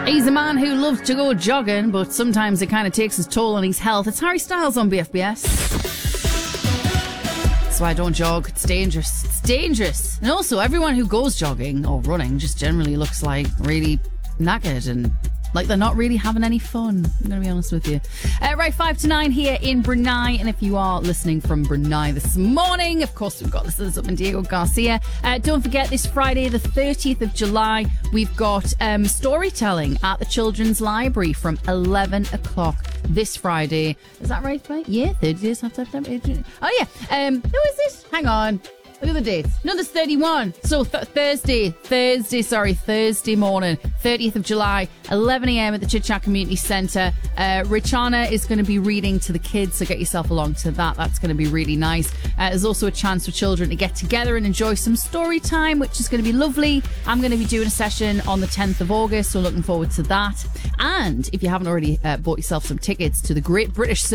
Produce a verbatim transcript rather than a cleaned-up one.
He's a man who loves to go jogging, but sometimes it kind of takes his toll on his health. It's Harry Styles on B F B S. So I don't jog. It's dangerous. It's dangerous. And also, everyone who goes jogging or running just generally looks like really knackered and like they're not really having any fun. I'm going to be honest with you. Uh, right, five to nine here in Brunei. And if you are listening from Brunei this morning, of course, we've got listeners up in Diego Garcia. Uh, don't forget, this Friday, the thirtieth of July, we've got um, storytelling at the Children's Library from eleven o'clock this Friday. Is that right, right? Yeah, thirty days after. Oh, yeah. Um, who is this? Hang on. Look at the dates. No, there's thirty-one. So th- Thursday, Thursday, sorry, Thursday morning, thirtieth of July, eleven a.m. at the Chit Chat Community Centre. Uh, Richana is going to be reading to the kids, so get yourself along to that. That's going to be really nice. Uh, there's also a chance for children to get together and enjoy some story time, which is going to be lovely. I'm going to be doing a session on the tenth of August, so looking forward to that. And if you haven't already uh, bought yourself some tickets to the Great British